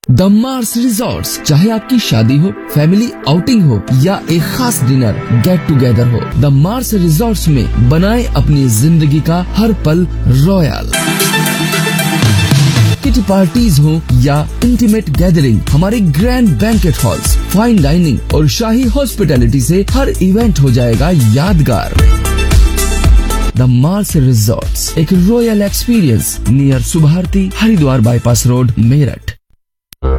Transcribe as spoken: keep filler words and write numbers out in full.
The Mars resorts, चाहे आपकी शादी हो, फैमिली आउटिंग हो या एक खास डिनर गेट टुगेदर हो, द मार्स रिजॉर्ट्स में बनाए अपनी जिंदगी का हर पल रॉयल। किटी पार्टीज हो या इंटीमेट गैदरिंग, हमारे grand banquet halls, fine dining और शाही हॉस्पिटैलिटी से हर इवेंट हो जाएगा यादगार। द मार्स रिजॉर्ट्स, एक royal experience near Subharti, Haridwar bypass road, Meerut.